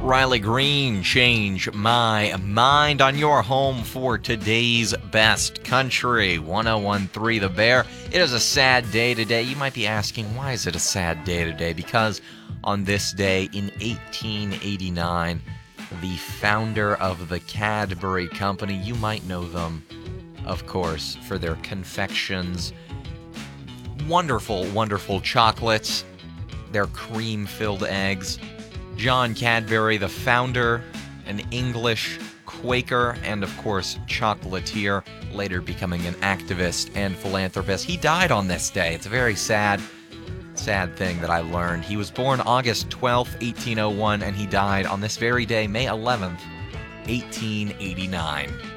Riley Green, Change My Mind on your home for today's best country. 1013 The Bear. It is a sad day today. You might be asking, why is it a sad day today? Because on this day in 1889, the founder of the Cadbury Company, you might know them, of course, for their confections. Wonderful, wonderful chocolates, their cream-filled eggs. John Cadbury, the founder, an English Quaker, and of course chocolatier, later becoming an activist and philanthropist. He died on this day. It's a very sad thing that I learned. He was born August 12th, 1801, and he died on this very day, May 11th, 1889.